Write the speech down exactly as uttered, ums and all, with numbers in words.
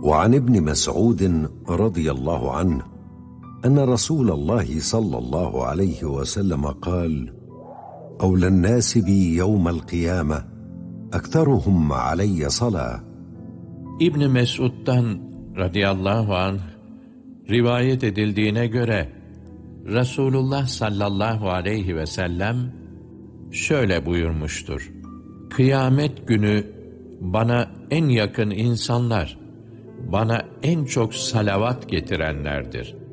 وعن ابن مسعود رضي الله عنه أن رسول الله صلى الله عليه وسلم قال: أولى الناس بي يوم القيامة أكثرهم علي صلاة. İbn Mesud'dan radıyallahu anh rivayet edildiğine göre Resulullah sallallahu aleyhi ve sellem şöyle buyurmuştur: Kıyamet günü bana en yakın insanlar, bana en çok salavat getirenlerdir.